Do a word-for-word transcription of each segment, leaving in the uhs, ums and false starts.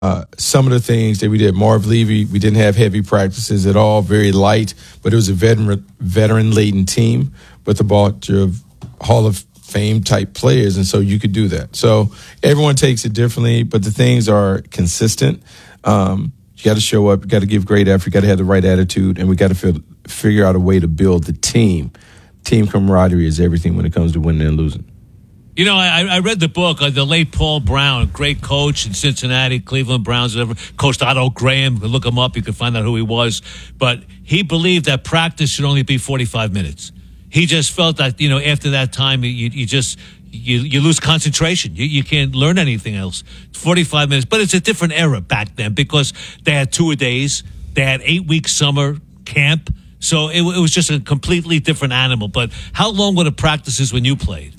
Uh, some of the things that we did, Marv Levy, we didn't have heavy practices at all, very light, but it was a veteran veteran laden team with a bunch of Hall of Fame type players, and so you could do that. So everyone takes it differently, but the things are consistent. Um, you got to show up, you got to give great effort, you got to have the right attitude, and we got to figure out a way to build the team. Team camaraderie is everything when it comes to winning and losing. You know, I, I read the book, uh, the late Paul Brown, great coach in Cincinnati, Cleveland Browns, whatever. Coached Otto Graham. You can look him up. You can find out who he was. But he believed that practice should only be forty-five minutes. He just felt that, you know, after that time, you, you just you, you lose concentration. You, you can't learn anything else. forty-five minutes. But it's a different era back then because they had two-a-days. They had eight-week summer camp. So it, it was just a completely different animal. But how long were the practices when you played?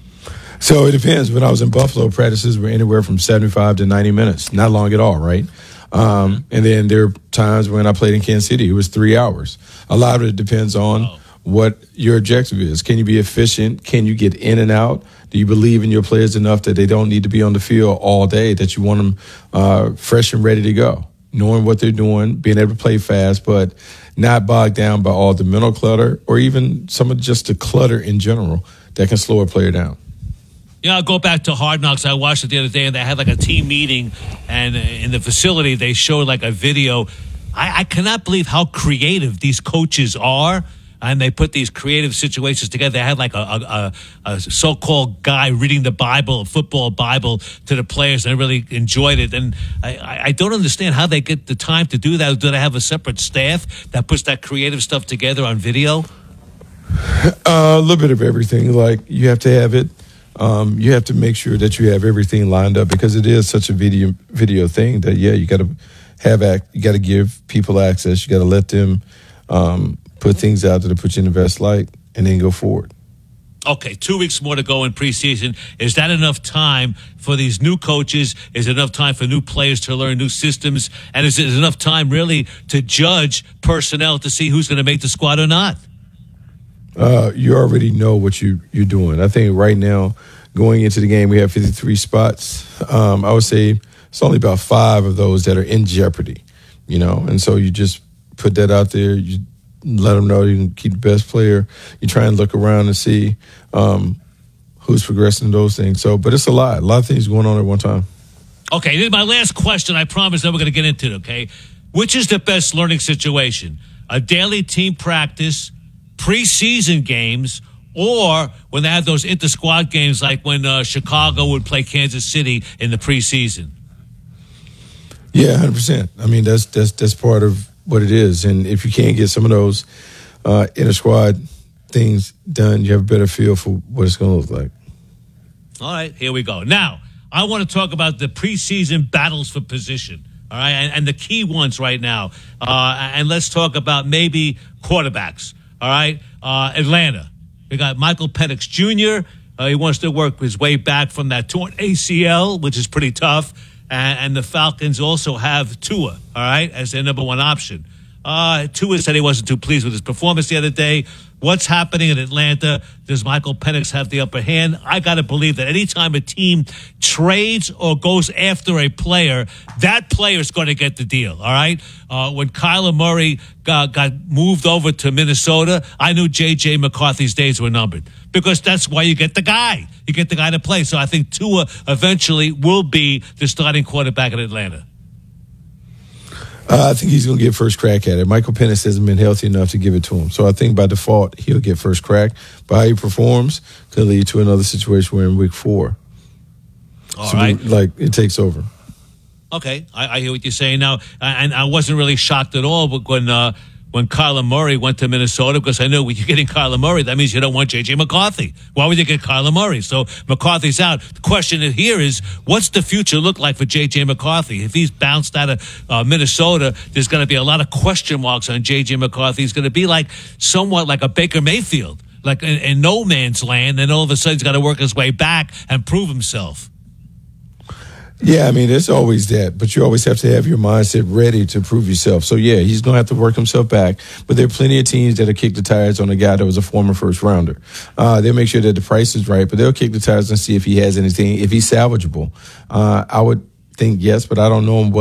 So it depends. When I was in Buffalo, practices were anywhere from seventy-five to ninety minutes. Not long at all, right? Um, and then there are times when I played in Kansas City, it was three hours. A lot of it depends on oh. what your objective is. Can you be efficient? Can you get in and out? Do you believe in your players enough that they don't need to be on the field all day, that you want them uh, fresh and ready to go? Knowing what they're doing, being able to play fast, but not bogged down by all the mental clutter or even some of just the clutter in general that can slow a player down. You know, I'll go back to Hard Knocks. I watched it the other day, and they had like a team meeting, and in the facility, they showed like a video. I, I cannot believe how creative these coaches are, and they put these creative situations together. They had like a, a, a so-called guy reading the Bible, a football Bible, to the players, and I really enjoyed it. And I, I don't understand how they get the time to do that. Do they have a separate staff that puts that creative stuff together on video? Uh, a little bit of everything. Like, you have to have it. Um, you have to make sure that you have everything lined up because it is such a video video thing that, yeah, you got to have act, you got to give people access. You got to let them um, put things out that put you in the best light and then go forward. Okay, two weeks more to go in preseason. Is that enough time for these new coaches? Is it enough time for new players to learn new systems? And is it enough time really to judge personnel to see who's going to make the squad or not? Uh, you already know what you, you're doing. I think right now, going into the game, we have fifty-three spots. Um, I would say it's only about five of those that are in jeopardy, you know. And so you just put that out there. You let them know you can keep the best player. You try and look around and see um, who's progressing in those things. So, but it's a lot. A lot of things going on at one time. Okay, this is my last question. I promise that we're going to get into it, okay? Which is the best learning situation? A daily team practice, preseason games, or when they have those inter-squad games like when uh, Chicago would play Kansas City in the preseason? Yeah, one hundred percent. I mean, that's that's that's part of what it is. And if you can't get some of those uh, inter-squad things done, you have a better feel for what it's going to look like. All right, here we go. Now, I want to talk about the preseason battles for position, all right, and, and the key ones right now. Uh, and let's talk about maybe quarterbacks, all right? Uh, Atlanta. We got Michael Penix Junior Uh, he wants to work his way back from that torn A C L, which is pretty tough. And, and the Falcons also have Tua, all right, as their number one option. Uh, Tua said he wasn't too pleased with his performance the other day. What's happening in Atlanta? Does Michael Penix have the upper hand? I got to believe that anytime a team trades or goes after a player, that player is going to get the deal, all right? Uh, when Kyler Murray got, got moved over to Minnesota, I knew J J. McCarthy's days were numbered because that's why you get the guy. You get the guy to play. So I think Tua eventually will be the starting quarterback in Atlanta. Uh, I think he's going to get first crack at it. Michael Penix hasn't been healthy enough to give it to him. So I think by default, he'll get first crack. But how he performs could lead to another situation where in week four. All so right. we, like, it takes over. Okay, I, I hear what you're saying now. And I wasn't really shocked at all when uh, when Kyler Murray went to Minnesota because I knew when you're getting Kyler Murray, that means you don't want J J. McCarthy. Why would you get Kyler Murray? So McCarthy's out. The question here is, what's the future look like for J J. McCarthy? If he's bounced out of uh, Minnesota, there's going to be a lot of question marks on J J. McCarthy. He's going to be like somewhat like a Baker Mayfield, like in, in no man's land, and all of a sudden he's got to work his way back and prove himself. Yeah, I mean, there's always that, but you always have to have your mindset ready to prove yourself. So, yeah, he's going to have to work himself back, but there are plenty of teams that'll kick the tires on a guy that was a former first-rounder. Uh, they'll make sure that the price is right, but they'll kick the tires and see if he has anything, if he's salvageable. Uh, I would think yes, but I don't know him well